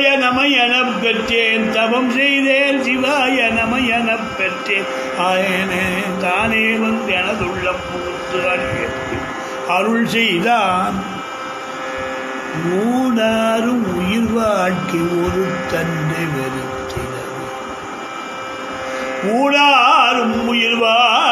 நமயனப் பெற்றேன் தவம் செய்தேன் சிவாய நமயனப் பெற்றேன் ஆயனே தானே வந்து எனதுள்ளம் புகுத்து அறிவித்து அருள் செய்தான் மூடாரும் உயிர் வாழ்க்கை ஒரு தன்னை வெறுத்தினது மூடாரும் உயிர்